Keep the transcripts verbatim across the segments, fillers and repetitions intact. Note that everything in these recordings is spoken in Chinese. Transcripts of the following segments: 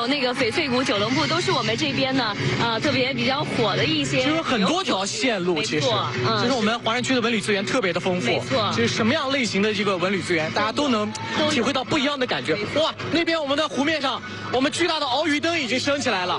有那个翡翠谷、九龙瀑，都是我们这边呢啊、呃、特别比较火的一些。 其实很多条线路，其实，嗯，其实我们华人区的文旅资源特别的丰富。 没错。 其实什么样类型的这个文旅资源，大家都能体会到不一样的感觉。哇，那边我们的湖面上，我们巨大的鳌鱼灯已经升起来了。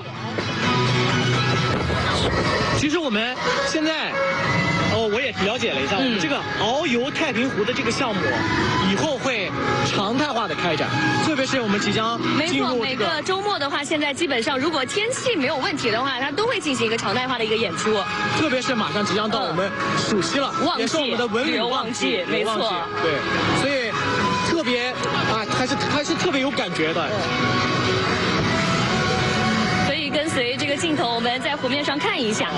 其实我们现在。哦，我也了解了一下，嗯、这个遨游太平湖的这个项目，以后会常态化的开展，特别是我们即将进入、这个、 没错，每个周末的话，现在基本上如果天气没有问题的话，它都会进行一个常态化的一个演出。 特别是马上即将到我们暑期了， 嗯、 也是我们的文旅旺季， 没错， 对，所以特别啊，还是还是特别有感觉的。 所以跟随这个镜头，我们在湖面上看一下。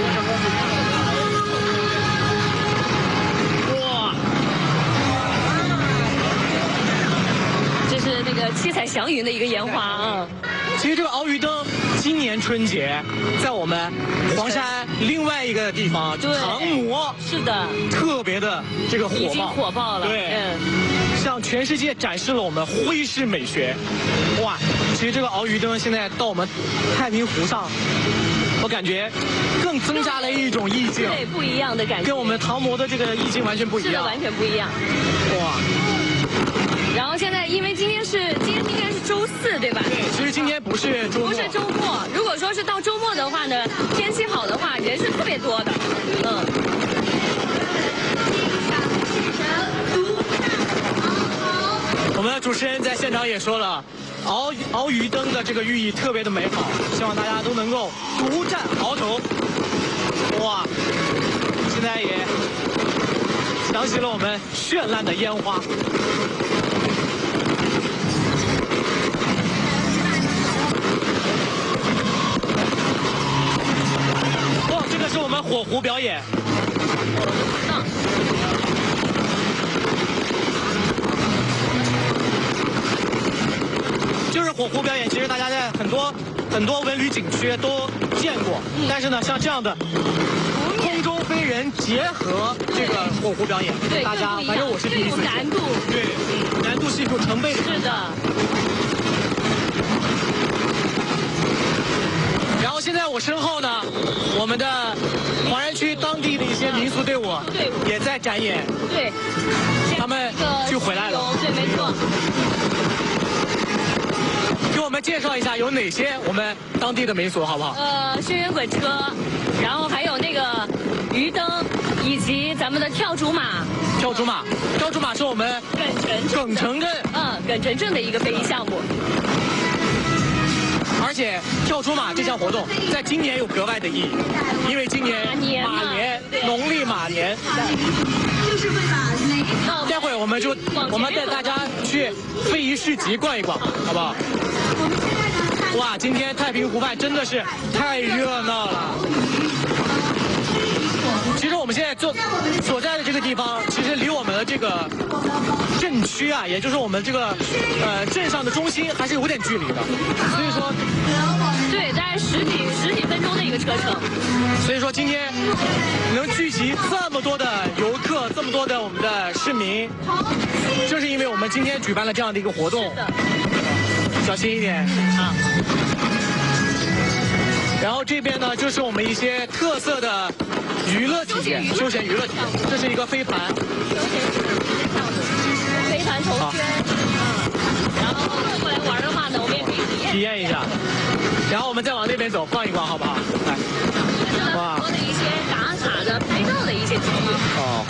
是那个七彩祥云的一个烟花啊！ 其实这个鳌鱼灯，今年春节在我们黄山另外一个地方唐模， 是的， 特别的这个火爆， 已经火爆了。 对，嗯，向全世界展示了我们徽式美学。哇，其实这个鳌鱼灯现在到我们太平湖上，我感觉更增加了一种意境， 对，不一样的感觉， 跟我们唐模的这个意境完全不一样， 是的，完全不一样。 哇！ 然后现在，因为今天是今天应该是周四，对吧？ 对，其实今天不是周末。 不是周末。如果说是到周末的话呢，天气好的话，人是特别多的。嗯。 我们的主持人在现场也说了，鳌鳌鱼灯的这个寓意特别的美好，希望大家都能够独占鳌头。哇！现在也响起了我们绚烂的烟花。哇，这个是我们火狐表演。就是火狐表演，其实大家在很多很多文旅景区都见过，嗯、但是呢，像这样的空中飞人结合这个火狐表演， 对， 大家反正我是第一次见， 难度， 对，难度系数成倍的。 是的。 然后现在我身后呢，我们的华人区当地的一些民俗队伍也在展演， 对， 他们就回来了， 对，没错。 给我们介绍一下有哪些我们当地的民俗，好不好？ 呃，轩辕滚车，然后还有那个鱼灯，以及咱们的跳竹马。 跳竹马，跳竹马是我们耿城耿城镇， 嗯，耿城镇的一个非遗项目。 而且跳竹马这项活动在今年有格外的意义，因为今年马年，农历马年。 就是会把每一待会儿我们就我们带大家去非遗市集逛一逛，好不好？哇，今天太平湖畔真的是太热闹了。其实我们现在坐所在的这个地方，其实离我们的这个镇区啊，也就是我们这个呃镇上的中心，还是有点距离的。所以说， 对，大概十几十几分钟的一个车程。 所以说今天能聚集这么多的游客，这么多的我们的市民，就是因为我们今天举办了这样的一个活动。小心一点啊！然后这边呢，就是我们一些特色的娱乐体验，休闲娱乐体验。这是一个飞盘， 飞盘头圈，嗯，然后过来玩的话呢，我们也可以体验体验一下。然后我们再往那边走，逛一逛，好不好？来， 哇，很多的一些打卡的、拍照的一些区域。 哦。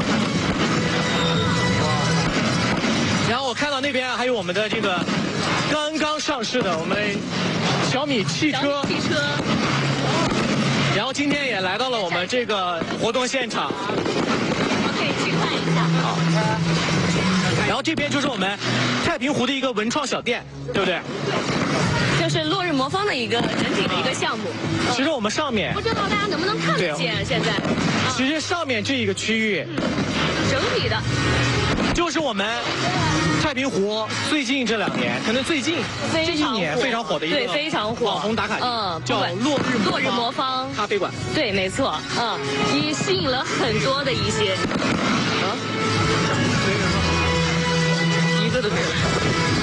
然后我看到那边还有我们的这个刚刚上市的我们小米汽车， 汽车。 然后今天也来到了我们这个活动现场， 我们可以去看一下。 好。然后这边就是我们太平湖的一个文创小店，对不对？ 就是落日魔方的一个整体的一个项目。 其实我们上面不知道大家能不能看得见，现在。 其实上面这一个区域， 嗯，整体的， 就是我们太平湖最近这两年，可能最近这一年非常火的一个对非常火网红打卡地， 嗯， 叫落日落日魔方咖啡馆。 对，没错，嗯，也吸引了很多的一些，啊，一个都没有。